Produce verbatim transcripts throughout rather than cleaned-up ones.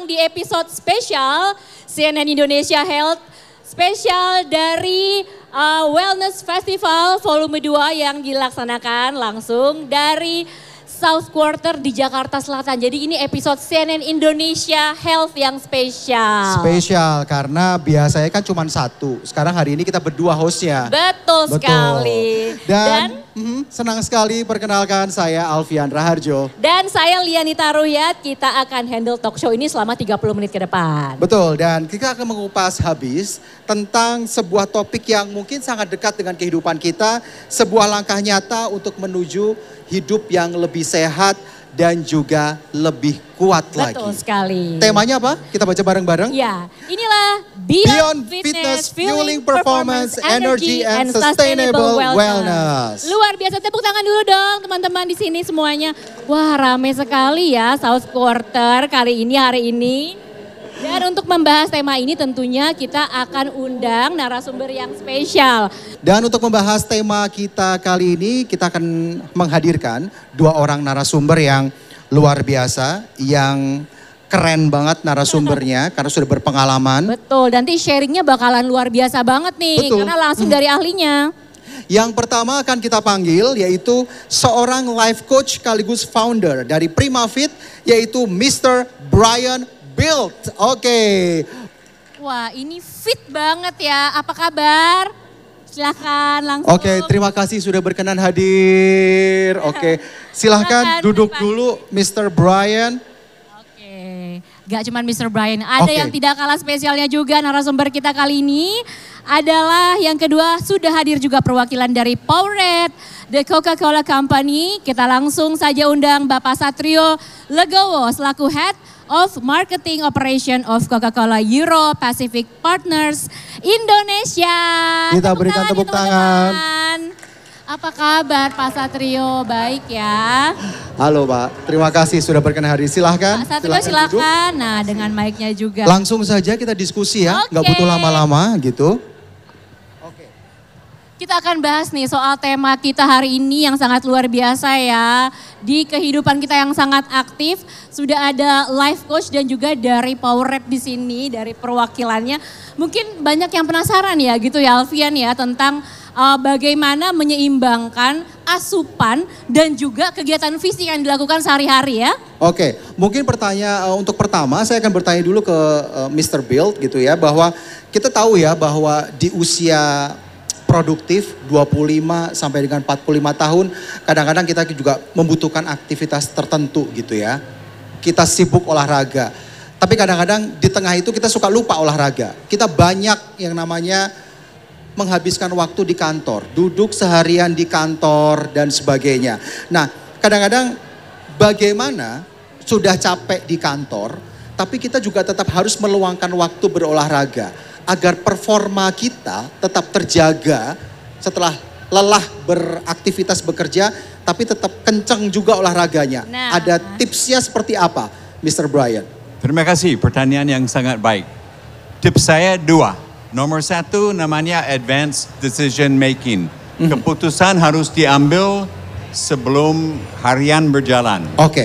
datang di episode spesial C N N Indonesia Health. Spesial dari uh, Wellness Festival Volume dua yang dilaksanakan langsung dari South Quarter di Jakarta Selatan. Jadi ini episode C N N Indonesia Health yang spesial. Spesial karena biasanya kan cuma satu. Sekarang hari ini kita berdua hostnya. Betul, Betul. sekali. Dan, Dan mm, senang sekali perkenalkan saya Alfian Raharjo. Dan saya Lianita Ruhyat. Kita akan handle talk show ini selama tiga puluh menit ke depan. Betul, dan kita akan mengupas habis tentang sebuah topik yang mungkin sangat dekat dengan kehidupan kita. Sebuah langkah nyata untuk menuju hidup yang lebih sehat dan juga lebih kuat Betul lagi. Betul sekali. Temanya apa? Kita baca bareng-bareng. Ya, inilah Beyond, Beyond Fitness, Fueling Performance, Energy, and Sustainable Wellness. wellness. Luar biasa, tepuk tangan dulu dong teman-teman di sini semuanya. Wah, ramai sekali ya South Quarter kali ini, hari ini. Dan untuk membahas tema ini tentunya kita akan undang narasumber yang spesial. Dan untuk membahas tema kita kali ini kita akan menghadirkan dua orang narasumber yang luar biasa, yang keren banget narasumbernya karena sudah berpengalaman. Betul, nanti sharingnya bakalan luar biasa banget nih. Betul. Karena langsung hmm. dari ahlinya. Yang pertama akan kita panggil yaitu seorang life coach sekaligus founder dari Primafit yaitu mister Brian Build. Oke. Okay. Wah, ini fit banget ya. Apa kabar? Silahkan langsung. Oke, okay, terima kasih sudah berkenan hadir. Oke, okay. silahkan duduk dulu mister Brian. Oke, okay. Gak cuma mister Brian. Ada okay. yang tidak kalah spesialnya juga narasumber kita kali ini. Adalah yang kedua sudah hadir juga perwakilan dari Powerade, The Coca-Cola Company. Kita langsung saja undang Bapak Satrio Legowo selaku Head of Marketing Operation of Coca-Cola Euro Pacific Partners Indonesia. Kita tepuk berikan tepuk tangan. tangan. Apa kabar Pak Satrio? Baik ya. Halo Pak, terima kasih sudah berkenan hadir. Silahkan. Pak Satrio silahkan. silahkan. Nah dengan mic-nya juga. Langsung saja kita diskusi ya, nggak okay. butuh lama-lama gitu. Kita akan bahas nih soal tema kita hari ini yang sangat luar biasa ya. Di kehidupan kita yang sangat aktif, sudah ada life coach dan juga dari Powerade di sini, dari perwakilannya. Mungkin banyak yang penasaran ya gitu ya Alfian ya tentang uh, bagaimana menyeimbangkan asupan dan juga kegiatan fisik yang dilakukan sehari-hari ya. Oke, mungkin pertanyaan uh, untuk pertama saya akan bertanya dulu ke uh, mister Build gitu ya. Bahwa kita tahu ya bahwa di usia produktif dua puluh lima sampai dengan empat puluh lima tahun kadang-kadang kita juga membutuhkan aktivitas tertentu gitu ya. Kita sibuk olahraga. Tapi kadang-kadang di tengah itu kita suka lupa olahraga. Kita banyak yang namanya menghabiskan waktu di kantor, duduk seharian di kantor dan sebagainya. Nah, kadang-kadang bagaimana sudah capek di kantor, tapi kita juga tetap harus meluangkan waktu berolahraga agar performa kita tetap terjaga setelah lelah beraktivitas bekerja, tapi tetap kencang juga olahraganya. Nah. Ada tipsnya seperti apa, mister Brian? Terima kasih, pertanyaan yang sangat baik. Tips saya dua. Nomor satu namanya advanced decision making. Mm-hmm. Keputusan harus diambil sebelum harian berjalan. Oke. Okay.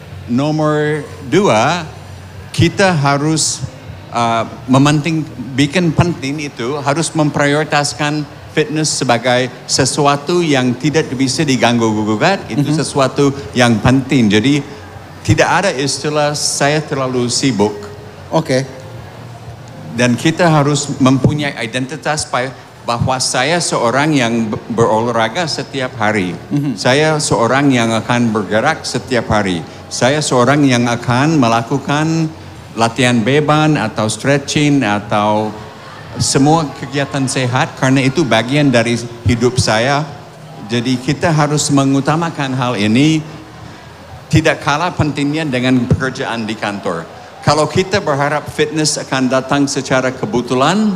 Nomor dua, kita harus uh, mementing, bikin penting itu harus memprioritaskan fitness sebagai sesuatu yang tidak bisa diganggu-gugat. Itu mm-hmm. sesuatu yang penting. Jadi tidak ada istilah saya terlalu sibuk. Oke. Okay. Dan kita harus mempunyai identitas bahwa saya seorang yang berolahraga setiap hari. Mm-hmm. Saya seorang yang akan bergerak setiap hari. Saya seorang yang akan melakukan latihan beban atau stretching atau semua kegiatan sehat karena itu bagian dari hidup saya. Jadi kita harus mengutamakan hal ini, tidak kalah pentingnya dengan pekerjaan di kantor. Kalau kita berharap fitness akan datang secara kebetulan,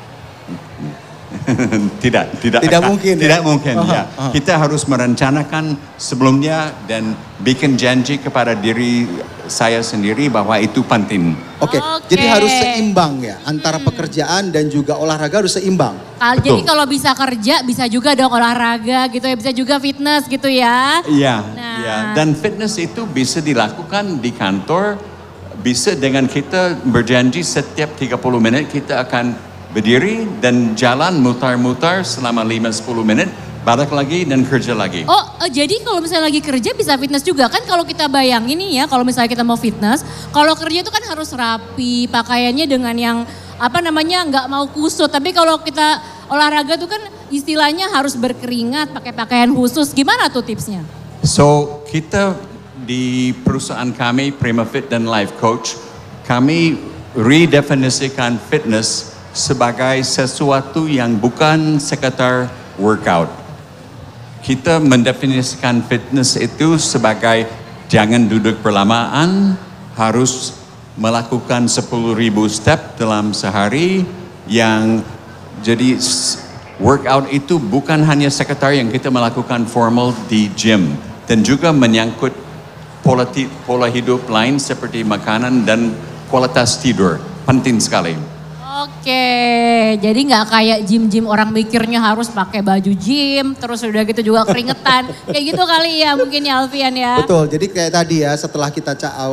tidak, tidak, tidak akan, mungkin. Tidak ya? mungkin. Uh-huh, ya. uh-huh. Kita harus merencanakan sebelumnya dan bikin janji kepada diri saya sendiri bahwa itu penting. Oke, okay. okay. Jadi harus seimbang ya antara hmm. pekerjaan dan juga olahraga harus seimbang. Betul. Jadi kalau bisa kerja bisa juga dong olahraga gitu ya, bisa juga fitness gitu ya. Iya. Nah. Ya. Dan fitness itu bisa dilakukan di kantor bisa dengan kita berjanji setiap tiga puluh menit kita akan berdiri dan jalan mutar-mutar selama lima sampai sepuluh menit, balik lagi dan kerja lagi. Oh, uh, jadi kalau misalnya lagi kerja bisa fitness juga kan? Kalau kita bayangin nih ya, kalau misalnya kita mau fitness, kalau kerja itu kan harus rapi, pakaiannya dengan yang apa namanya nggak mau kusut. Tapi kalau kita olahraga tuh kan istilahnya harus berkeringat, pakai pakaian khusus. Gimana tuh tipsnya? So kita di perusahaan kami Prima Fit dan Life Coach, kami redefinisikan fitness sebagai sesuatu yang bukan sekedar workout. Kita mendefinisikan fitness itu sebagai jangan duduk berlamaan, harus melakukan sepuluh ribu step dalam sehari, yang jadi workout itu bukan hanya sekedar yang kita melakukan formal di gym, dan juga menyangkut pola, pola hidup lain seperti makanan dan kualitas tidur, penting sekali. Oke, jadi nggak kayak gym-gym orang mikirnya harus pakai baju gym, terus udah gitu juga keringetan. Kayak gitu kali ya mungkin ya Alfian ya. Betul, jadi kayak tadi ya setelah kita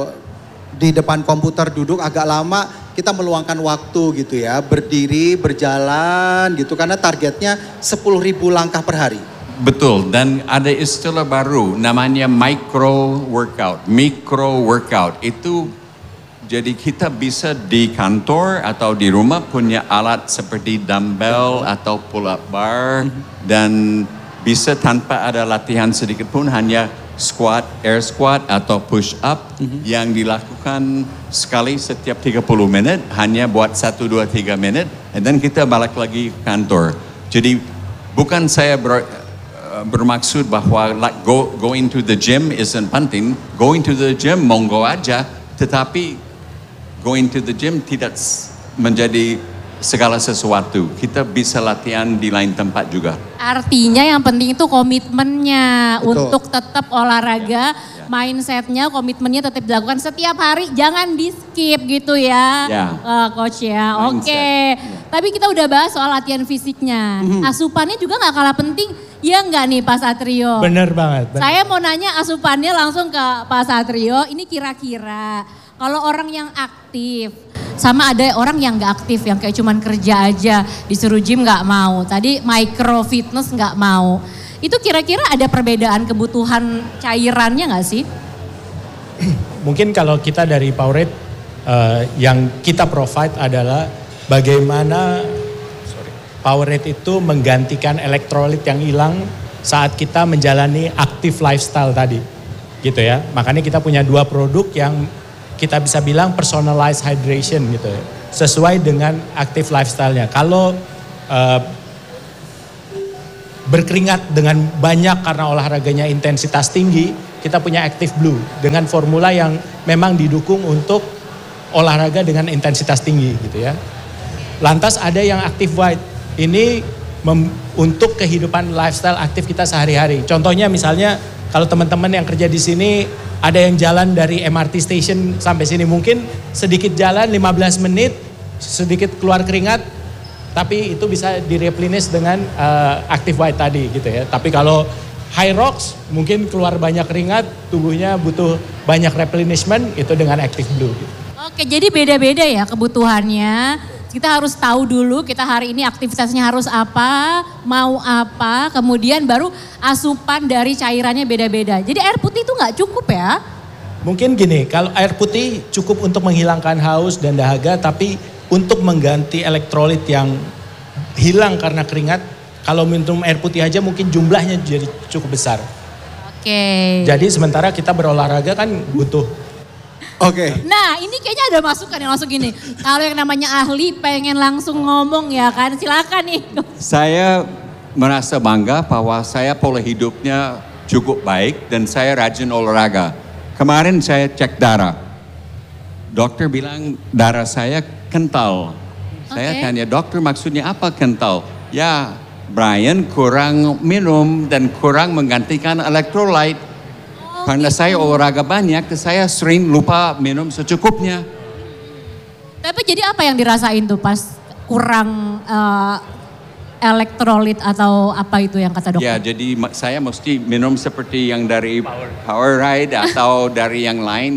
di depan komputer duduk agak lama, kita meluangkan waktu gitu ya. Berdiri, berjalan gitu karena targetnya sepuluh ribu langkah per hari. Betul, dan ada istilah baru namanya micro workout. Micro workout itu jadi kita bisa di kantor atau di rumah punya alat seperti dumbbell atau pull up bar, dan bisa tanpa ada latihan sedikit pun, hanya squat, air squat atau push up yang dilakukan sekali setiap tiga puluh menit, hanya buat satu, dua, tiga menit, dan then kita balik lagi ke kantor. Jadi bukan saya ber, bermaksud bahwa like go, going to the gym isn't penting, going to the gym monggo aja, tetapi going to the gym tidak menjadi segala sesuatu. Kita bisa latihan di lain tempat juga. Artinya yang penting itu komitmennya. Betul. Untuk tetap olahraga, ya. Mindsetnya, komitmennya tetap dilakukan setiap hari. Jangan di skip gitu ya, ya. Uh, Coach ya. Oke, okay. Ya. Tapi kita udah bahas soal latihan fisiknya. Mm-hmm. Asupannya juga gak kalah penting. Ya enggak nih Pak Satrio? Bener banget. Bener. Saya mau nanya asupannya langsung ke Pak Satrio. Ini kira-kira kalau orang yang aktif, sama ada orang yang gak aktif, yang kayak cuman kerja aja, disuruh gym gak mau. Tadi micro fitness gak mau. Itu kira-kira ada perbedaan kebutuhan cairannya gak sih? Mungkin kalau kita dari Powerade, uh, yang kita provide adalah bagaimana sorry, Powerade itu menggantikan elektrolit yang hilang saat kita menjalani active lifestyle tadi. Gitu ya, makanya kita punya dua produk yang kita bisa bilang personalized hydration gitu ya. Sesuai dengan active lifestyle-nya. Kalau uh, berkeringat dengan banyak karena olahraganya intensitas tinggi, kita punya Active Blue dengan formula yang memang didukung untuk olahraga dengan intensitas tinggi gitu ya. Lantas ada yang Active White. Ini mem- untuk kehidupan lifestyle aktif kita sehari-hari. Contohnya misalnya kalau teman-teman yang kerja di sini ada yang jalan dari M R T station sampai sini, mungkin sedikit jalan lima belas menit, sedikit keluar keringat, tapi itu bisa direplenish dengan uh, Active White tadi gitu ya. Tapi kalau High Rocks mungkin keluar banyak keringat, tubuhnya butuh banyak replenishment, itu dengan Active Blue. Gitu. Oke, jadi beda-beda ya kebutuhannya. Kita harus tahu dulu kita hari ini aktivitasnya harus apa, mau apa, kemudian baru asupan dari cairannya beda-beda. Jadi air putih itu nggak cukup ya? Mungkin gini, kalau air putih cukup untuk menghilangkan haus dan dahaga, tapi untuk mengganti elektrolit yang hilang karena keringat, kalau minum air putih aja mungkin jumlahnya jadi cukup besar. Oke. Jadi sementara kita berolahraga kan butuh. Oke. Okay. Nah ini kayaknya ada masukan yang langsung gini. Kalau yang namanya ahli pengen langsung ngomong ya kan, silakan nih. Saya merasa bangga bahwa saya pola hidupnya cukup baik dan saya rajin olahraga. Kemarin saya cek darah. Dokter bilang darah saya kental. Okay. Saya tanya dokter maksudnya apa kental? Ya Brian kurang minum dan kurang menggantikan elektrolit. Karena saya olahraga banyak, saya sering lupa minum secukupnya. Tapi jadi apa yang dirasain tuh pas kurang uh, elektrolit atau apa itu yang kata dokter? Ya, jadi saya mesti minum seperti yang dari Power, Powerade atau dari yang lain, but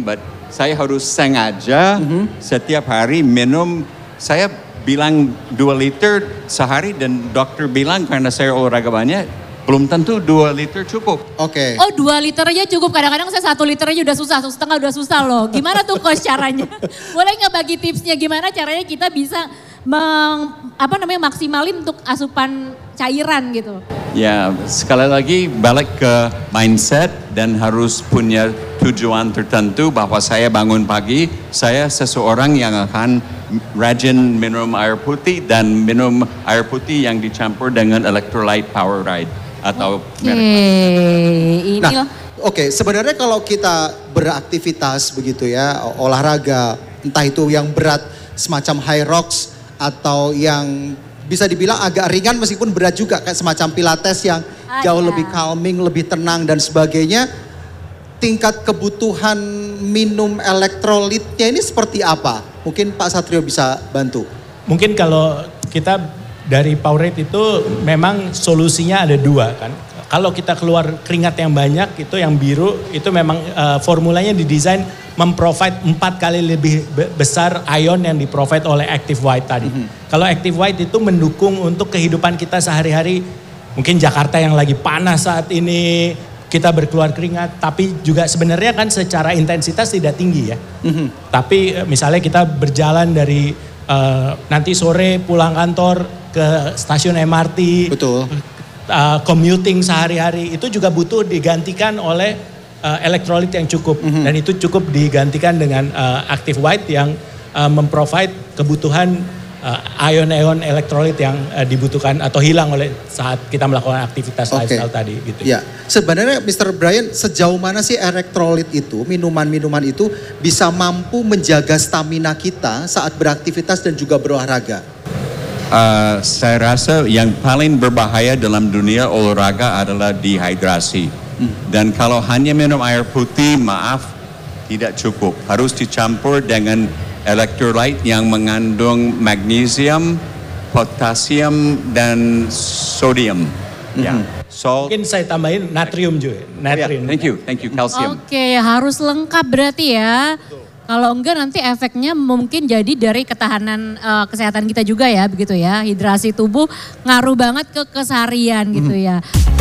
saya harus sengaja mm-hmm. setiap hari minum, saya bilang dua liter sehari dan dokter bilang karena saya olahraga banyak, belum tentu dua liter cukup. Oke. Okay. Oh dua liter aja cukup, kadang-kadang saya satu liter aja udah susah, satu setengah udah susah loh. Gimana tuh coach caranya? Boleh nggak bagi tipsnya gimana caranya kita bisa meng, apa namanya maksimalin untuk asupan cairan gitu? Ya sekali lagi balik ke mindset dan harus punya tujuan tertentu bahwa saya bangun pagi, saya seseorang yang akan rajin minum air putih dan minum air putih yang dicampur dengan electrolyte Powerade atau Oke, ini nah, oke okay, sebenarnya kalau kita beraktivitas begitu ya, olahraga, entah itu yang berat semacam high rocks atau yang bisa dibilang agak ringan meskipun berat juga kayak semacam pilates yang ah, jauh ya. lebih calming, lebih tenang dan sebagainya. Tingkat kebutuhan minum elektrolitnya ini seperti apa? Mungkin Pak Satrio bisa bantu. Mungkin kalau kita dari Powerade itu memang solusinya ada dua kan. Kalau kita keluar keringat yang banyak itu yang biru itu memang uh, formulanya didesain memprovide empat kali lebih besar ion yang diprovide oleh Active White tadi. Mm-hmm. Kalau Active White itu mendukung untuk kehidupan kita sehari-hari. Mungkin Jakarta yang lagi panas saat ini, kita berkeluar keringat, tapi juga sebenarnya kan secara intensitas tidak tinggi ya. Mm-hmm. Tapi misalnya kita berjalan dari uh, nanti sore pulang kantor ke stasiun M R T. Betul. Uh, commuting sehari-hari itu juga butuh digantikan oleh uh, elektrolit yang cukup. Mm-hmm. Dan itu cukup digantikan dengan uh, Active White yang uh, memprovide kebutuhan uh, ion-ion elektrolit yang uh, dibutuhkan atau hilang oleh saat kita melakukan aktivitas okay. lifestyle tadi gitu. Ya, sebenarnya mister Brian sejauh mana sih elektrolit itu, minuman-minuman itu bisa mampu menjaga stamina kita saat beraktivitas dan juga berolahraga? Uh, saya rasa yang paling berbahaya dalam dunia olahraga adalah dehidrasi. Hmm. Dan kalau hanya minum air putih, maaf, tidak cukup. Harus dicampur dengan electrolyte yang mengandung magnesium, potasium, dan sodium. Hmm. Ya. Salt. Mungkin saya tambahin natrium juga. Natrium. Oh, yeah. Thank you, thank you, calcium. Oke, okay, harus lengkap berarti ya. Kalau enggak nanti efeknya mungkin jadi dari ketahanan uh, kesehatan kita juga ya begitu ya. Hidrasi tubuh ngaruh banget ke keseharian gitu ya.